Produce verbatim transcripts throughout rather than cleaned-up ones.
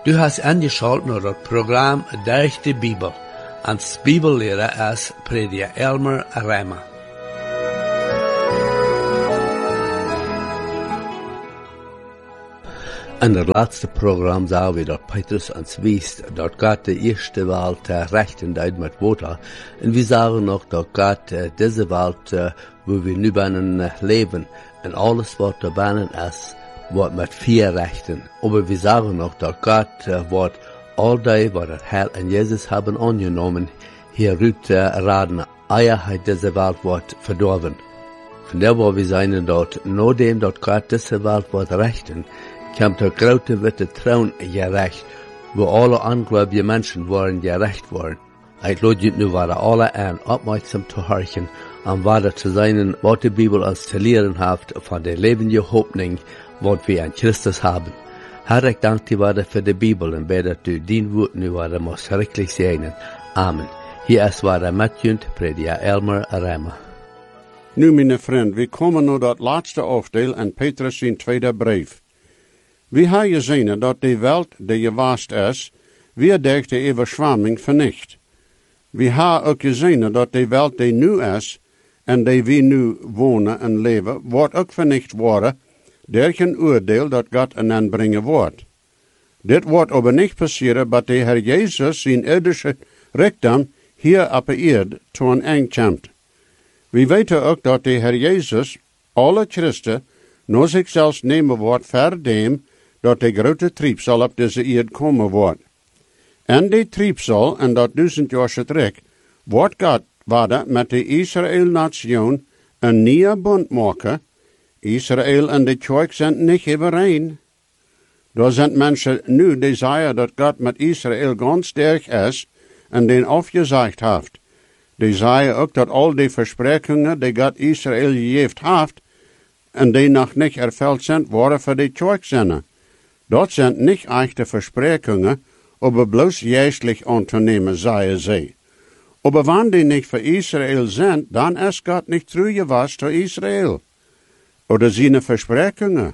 Du hast angeschaltet naar het programma Durch die Bibel. Als Bibellehrer ist Prediger Elmer Reimer. In het laatste programma zagen we dat Petrus ons wist dat God de eerste wereld uh, rechten deed met water. En we zagen nog dat God uh, deze wereld, uh, waar we nu binnen uh, leven, en alles wat er binnen is, wordt met vier rechten. Maar we zagen nog dat God uh, wordt al die wat het Heil en Jezus hebben aangenomen, hieruit uh, raden, eer hij deze wereld wordt verdorven. Vandaar waar we zijn dat, nadat dat God deze wereld wordt rechten, komt der grote witte troon gerecht, wo alle ungläubige Menschen waren gerecht worden. Ik lade je nu waren alle aan opmerksam te horchen, en waarde te zijn wat de Bibel ons te leren heeft van de levende hoopning, wat we aan Christus hebben. Herr, ik dank je waarde voor de Bibel en bid dat u dien woord nu waarde moest schrikkelijk zijn. Amen. Hier is waarde met je, Prediger Elmer Reimer. Nu, mijn vriend, we komen naar dat laatste afdeel en Petrus zijn tweede brief. We hebben gezien dat de wereld die gewaast is, weer durch de overschwamming vernicht. We hebben ook gezien dat de wereld die nu is, en die we nu wonen en leven, wordt ook vernicht worden, door een oordeel dat God aan hen brengen wordt. Dit wordt aber niet passeren, dat de Heer Jezus zijn irdische rijkdom hier op de aarde te een eind komt. We weten ook dat de Heer Jezus alle Christen naar zichzelf nemen wordt voor dem, dat de grote triebsal op deze aarde komen wordt. En die triebsal, en dat duizend jaar terug, wordt God waarde met de Israël-nation een nieuwe bond maken. Israël en de kerk zijn niet overeen. Daar zijn mensen nu die zeggen dat God met Israël ganz sterk is en den afgezegd heeft. Die zeggen ook dat al die versprechingen die God Israël gegeven heeft en die nog niet ervuld zijn, worden voor de kerk zijn. Dat zijn niet echte versprechingen, aber bloß geestlich unternehmen, sagen sie. Aber wenn die nicht für Israel sind, dann ist Gott nicht treu gewesen zu Israel. Oder seine Versprechungen.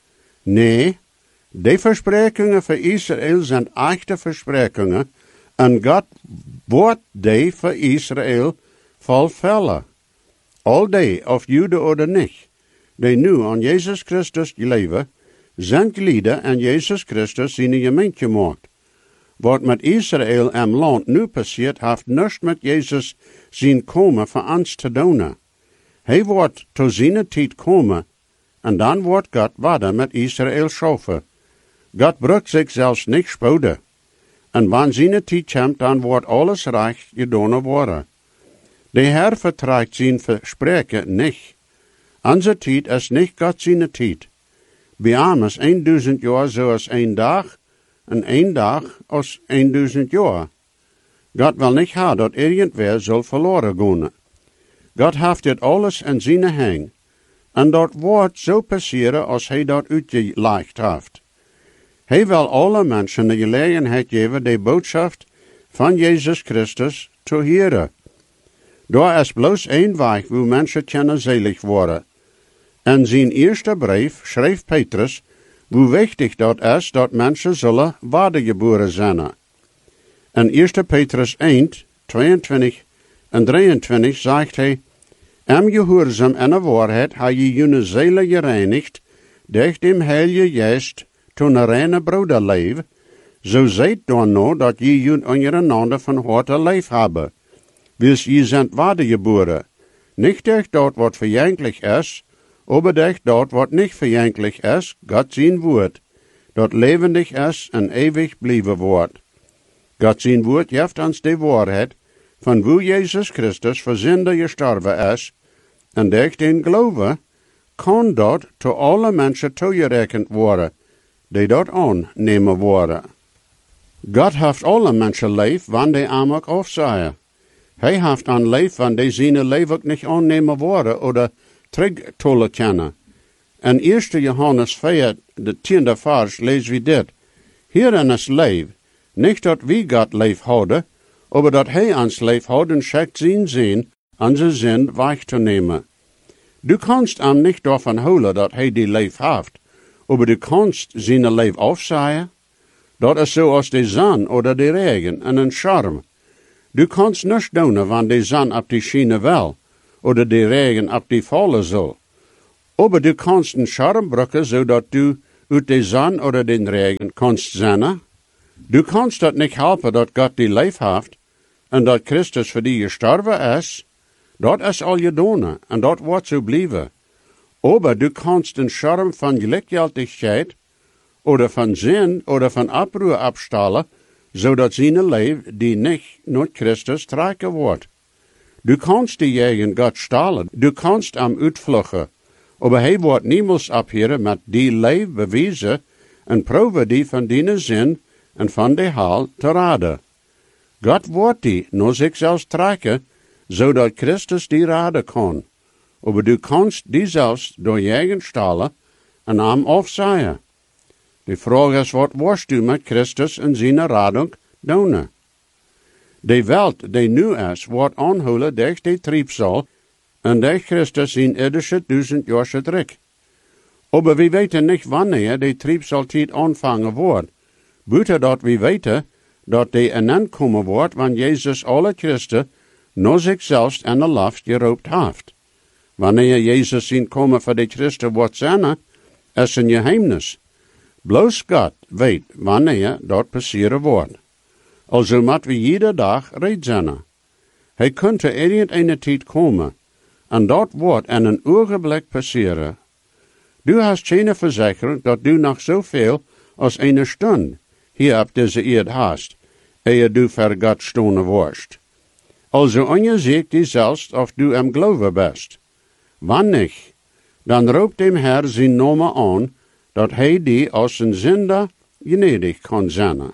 Nee, die Versprechungen für Israel sind echte Versprechungen, und Gott wird die für Israel vollfällen. All die, of Jude oder nicht, die nu an Jesus Christus leven, zijn gelieden en Jezus Christus zijn gemeente gemaakt. Wat met Israël en land nu passiert, heeft niets met Jezus zijn komen voor ons te doen. Hij wordt tot zijn tijd komen, en dan wordt God verder met Israël schaffen. God brukt zich zelfs niet spoeden. En wanneer zijn tijd komt, dan wordt alles recht gedaan worden. De Heer vertraagt zijn verspreken niet. Onze tijd is niet God zijn tijd. Bij hem is een duizend jaar zoals een dag, en een dag als een duizend jaar. God wil niet hebben dat irgendwer zal verloren gaan. God heeft dit alles in zijn hang, en dat wordt zo passeren als hij dat uitgelegd heeft. Hij wil alle mensen de gelegenheid geven de boodschap van Jezus Christus te horen. Daar is bloos één weg waar mensen kunnen zelig worden. In zijn eerste brief schreef Petrus hoe wichtig dat is dat mensen zullen wedergeboren zijn. In eerste Petrus één, tweeëntwintig en drieëntwintig zegt hij, Am gehoorzaam en de waarheid ha je jene zielen gereinigd, durch dem Heilige Geest toen een reine broederleef, zo zijt dan nou dat je jun ondereinander van harte leef hebben. Wils je zijn wedergeboren, niet durch dat wat verjankelijk is, aber durch dat wat niet verjankelijk is, God zijn woord, dat levendig is en eeuwig blijven wordt. God zijn woord geeft ons de waarheid, van wo Jezus Christus voor zonde gestorven is, en durch den geloven kan dat te alle mensen toegerekend worden, die dat aannemen worden. God heeft alle mensen lief, wanneer die hem ook afzeggen. Hij heeft een lief, wanneer die zijn leven ook niet aannemen worden, oder terugtollen kunnen. In eerste Johannes vier, de tiende vers, lezen we dit. Hierin is lief, niet dat we God lief houden, aber dat hij ons lief houden schickt zijn zin, onze zin weg te nemen. Du kannst hem niet daarvan houden dat hij die lief heeft, aber du kannst zijn lief afzeggen. Dat is zo als de zon oder de regen en een charm. Du kannst nicht doen, wann de zon op die schiene wel, oder de regen op die vallen soll. Aber du kannst een charm brücken, zodat du uit de zon oder den regen kannst zijn. Du kannst dat nicht helpen dat Gott die Leif heeft, en dat Christus voor die gestorven is. Dat is al je doen, en dat wordt zo blijven. Aber du kannst een charm van gelijkgültigheid, oder van zin, oder van oproer abstellen, zodat zijn leven die niet naar Christus trekken wordt. Du kannst die jegen Gott stalen, du kannst am uitvluchten, aber hij wordt niemals abheren met die leven bewijzen en proeven die van die zin en van de haal te raden. Gott wordt die naar zichzelf trekken, zodat Christus die raden kan. Aber du kannst die zelfs door jegen stalen en am afzaaien. De vraag is, wat worst du met Christus en zijn radung doen? De welt die nu is, wordt aanhouden durch de triebsal en durch Christus zijn irdische duizendjarige druk. Aber we weten niet wanneer de triebsaltijd aanvangen wordt. Buiten dat we weten dat de een komen wordt, wanneer Jezus alle Christen naar zichzelf en de laft geroopt heeft. Wanneer Jezus zien komen voor de Christen wordt zijn, is een geheimnis. Bloos God weet wanneer dat passeren wordt. Also moet we iedere dag red zijn. Hij kunt er irgendeine tijd komen, en dat wordt in een ogenblik passeren. Du hast geen verzekering dat du nog zoveel als een stund hier op deze eerd hast, eer du voor God stonen worst. Also ongezicht die zelfs of du am geloven best. Wanneer, dan roept dem Herr zijn naam aan, dat hij die als een zinder gnädig kan zijn.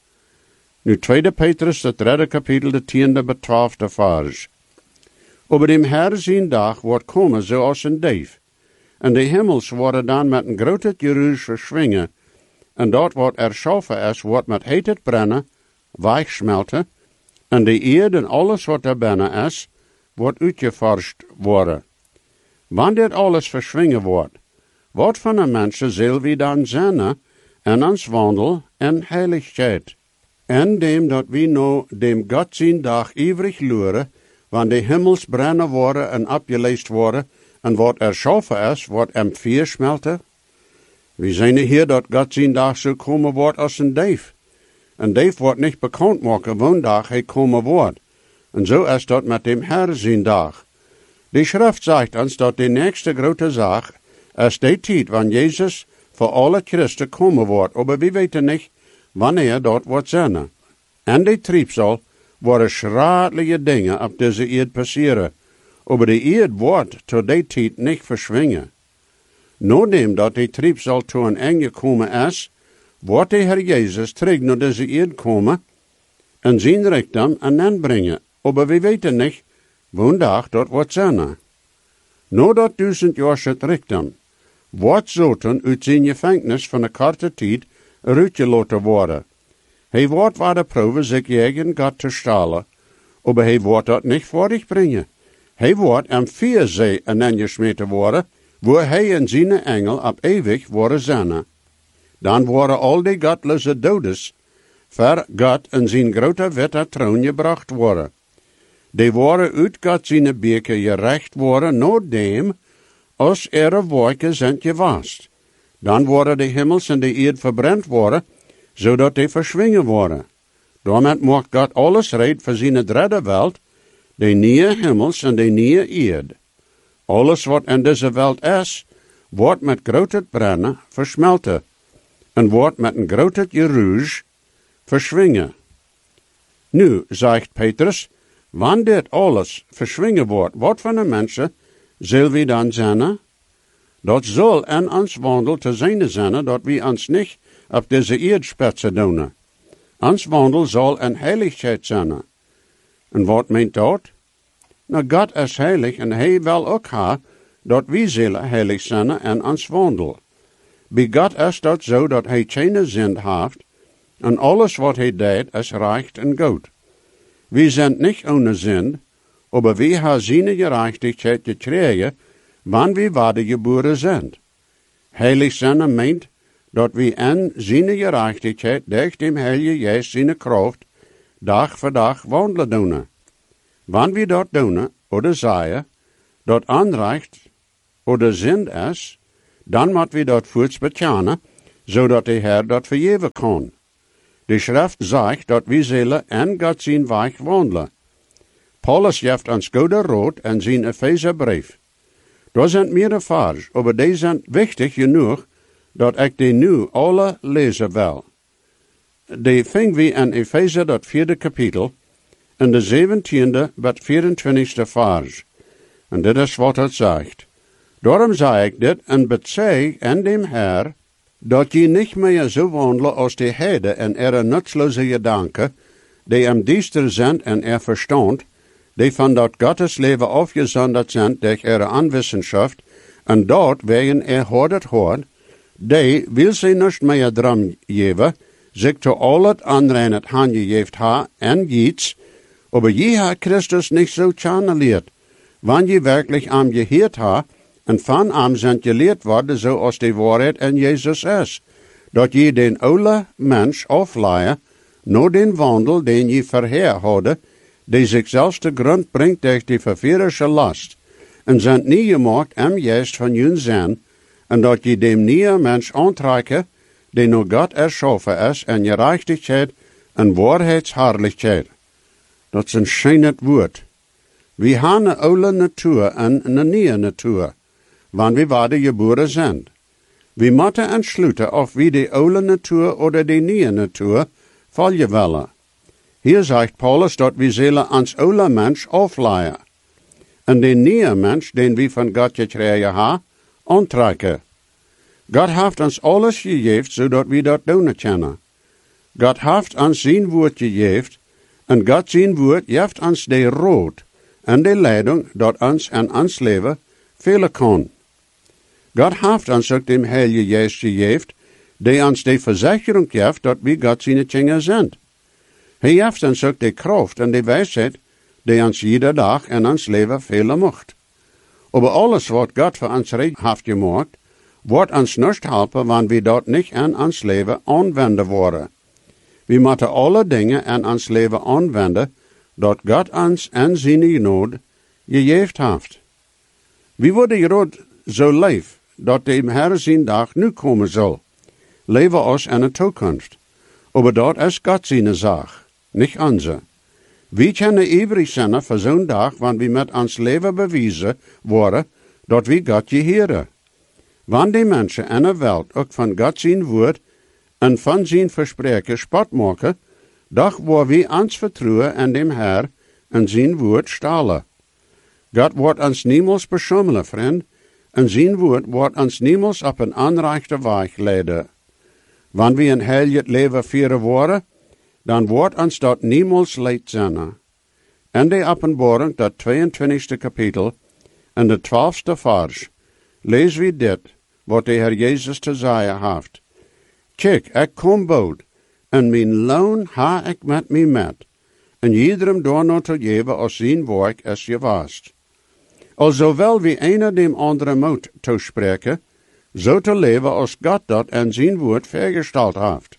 Nu tweede Petrus, het derde kapitel, de tiende betwaalfde vers. Over dem Herr zijn dag wordt komen zoals een dief, en de hemels worden dan met een grote geruis verschwingen, en dat wat erschaffen is, wordt met heet brennen, weichsmelten, en de eerd en alles wat er binnen is, wordt uitgeforscht worden. Wanneer alles verschwingen wordt, wat van een mens zal we dan zijn, en ons wandel en heiligheid. En dem dat we nou dem God zijn dag ivrig luren, wanneer de hemels brennen worden en opgeleest worden, en wat erschaffen is, wordt em vier smelten. We zijn hier dat God zijn dag zo komen wordt als een dief. Een dief wordt niet bekend maken wanneer hij komen wordt. En zo is dat met dem Herr zijn dag. De schrift zegt ons dat de nächste grote zaak is de tijd wanneer Jezus voor alle Christen komen wordt, maar we weten niet wanneer dat wordt zijn. En de triebsal worden schradelige dingen op deze eerd passeren, maar de eerd wordt tot die tijd niet verschwingen. Nadat dat de triebsal tot een einde gekomen is, wordt de Heer Jezus terug naar deze eerd komen en zijn rijkdom aan hen brengen, maar we weten niet wanneer dat wordt zijn. Nadat duizend jaar het rijkdom, wordt Satan uit zijn gevangenis van een korte tijd uitgelaten worden. Hij wordt waar de proeven zich tegen God te stalen, maar hij wordt dat niet voor zich brengen. Hij wordt aan vier zee en gesmeten worden, waar hij en zijn engel op eeuwig worden zijn. Dan worden al die godloze dodes voor God en zijn grote witte troon gebracht worden. Die worden uit God zijn beker gerecht worden, nadat als er wolken zijn gewast. Dan worden de hemels en de eerd verbrand worden, zodat die verschwingen worden. Daarmee maakt God alles reed voor zijn derde welt, de nieuwe hemels en de nieuwe eerd. Alles wat in deze welt is, wordt met grote brennen versmelten, en wordt met een grote geruis verschwingen. Nu, zegt Petrus, wanneer dit alles verschwingen wordt, wat van de mensen zal we dan zijn? Dat zal in ons wandel te zijn zijn, dat we ons niet op deze eerdspitsen doen. Ons wandel zal in heiligheid zijn. En wat meent dat? Nou, God is heilig en hij wil ook ha, dat we zullen heilig zijn in ons wandel. Bij God is dat zo dat hij geen zin heeft, en alles wat hij deed is recht en goed. We zijn niet ohne zin, maar we hebben zijn gerechtigheid gekregen, wanneer we wedergeboren zijn. Heilig zijn meent dat we en zijn gerechtigheid durch dem Heilige Geest zijn kracht dag voor dag wandelen doen. Wanneer we dat doen, oder zeggen, dat aanreicht oder zin is, dan moet we dat voorts bekennen, zodat de Heer dat vergeven kan. De Schrift zegt dat we zullen en God zijn weg wandelen. Paulus geeft ons goede raad in zijn Epheserbrief. Daar zijn meerdere vers, maar die zijn wichtig genoeg dat ik die nu alle lezen wil. Die vingen we in Epheser dat vierde kapitel, in de zeventiende tot vierentwintigste vers. En dit is wat het zegt. Daarom zei ik dit en bezeg in dem Heer, dat je niet meer zo wandelen als de heiden en ihre nutzloze gedanken, die am diester zijn en er verstand, die van dat Gottes leven afgezonderd zijn durch ihre Anwissenschaft, en dort wegen er hoort hoort, die wil ze niet meer drum geven, zich to al het andere het handgegeven ha en iets, aber je ha Christus niet zo channeliert, wanneer je werkelijk am geheerd ha, en van am zijn geleerd worden zoals de waarheid in Jezus is, dat je den oude mens afleien, no den wandel den je verheer hadde, die zichzelf te grond brengt durch die verführerische last, en zijn niet gemaakt am geest van jun zijn, en dat je dem nieuwe mens aantrekken, die no God erschaffen is, en gerechtigheid en waarheidsherrlichheid. Dat is een schijnend woord. We hebben een oude natuur en een nieuwe natuur, wanneer we waarde geboren zijn. We moeten entsluiten of we de oude natuur oder de nieuwe natuur volgen willen. Hier zegt Paulus dat we zullen ons oude mens afleien, en de nieuwe mens, den we van God gekregen hebben, aantrekken. God heeft ons alles gegeven, zodat we dat doen kunnen. God heeft ons zijn woord gegeven, en God zijn woord geeft ons de raad en de leiding dat ons en ons leven velen kan. God heeft ons ook dem Heilige Geest gegeven, die ons de verzekering geeft dat we God zijn kinderen zijn. Hij heeft ons ook de kracht en de wijsheid, die ons iedere dag in ons leven velen mocht. Aber alles wat God voor ons recht heeft gemaakt, wordt ons niet helpen, wanneer we dat niet in ons leven aanwenden worden. We moeten alle dingen in ons leven aanwenden, dat God ons en zijn genade gegeven heeft. We worden gerad zo leef, dat de Heer zijn dag nu komen zal. Leven ons in de toekomst. Aber dat is God zijn zaak, niet onze. We kunnen ivrig zijn voor zo'n dag, wanneer we met ons leven bewijzen worden, dat we God geheren. Wanneer die mensen in de wereld ook van God zijn woord en van zijn verspreken spot maken, doch waar we ons vertrouwen en dem Heer en zijn woord stalen. God wordt ons niemals beschummelen, vriend, en zijn woord wordt ons niemals op een aanrechte weg leiden. Wanneer we een heilig leven vieren worden, dan wordt ons dat niemals leid zijn. In de openbaring, dat tweeëntwintigste kapitel, en de twaalfste vers, lezen we dit, wat de Heer Jezus te zeggen heeft. Kijk, ik kom bood, en mijn loon ha ik met mij met, en iedereen door nog te geven als zijn werk is geweest. Alzowel wie einer dem anderen moet toespreken, zo te leven als God dat en zijn woord vergesteld heeft.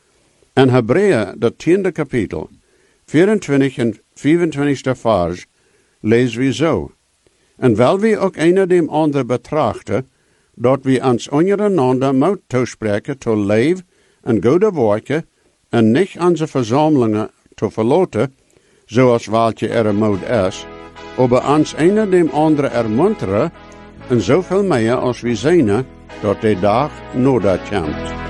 In Hebreeën, dat tiende kapitel, vierentwintig en vijfentwintigste vers, lezen we zo. En wel we ook einer dem anderen betrachten, dat we ons ondereinander moet toespreken te leven en goede werken, en niet onze verzamelingen te verlaten, zoals welke er moet is, aber ons einer dem anderen ermunteren, en zoveel meer als we zijn, dat de dag nodig komt.